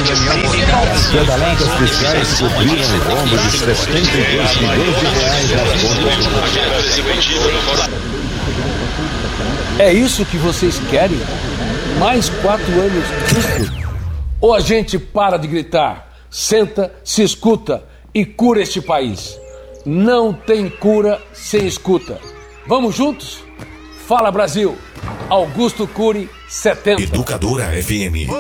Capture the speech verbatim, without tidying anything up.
Pedaladas fiscais cobriram o rombo de setenta e dois milhões de reais nas contas. É isso que vocês querem? Mais quatro anos disso? Ou a gente para de gritar, senta, se escuta e cura este país? Não tem cura sem escuta. Vamos juntos? Fala, Brasil! Augusto Cury, setenta. Educadora F M.